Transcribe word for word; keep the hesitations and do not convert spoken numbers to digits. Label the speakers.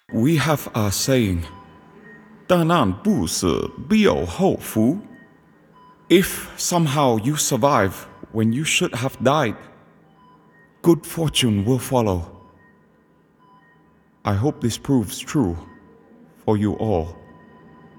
Speaker 1: We have a saying, 大难不死，必有后福. If somehow you survive when you should have died, good fortune will follow. I hope this proves true for you all.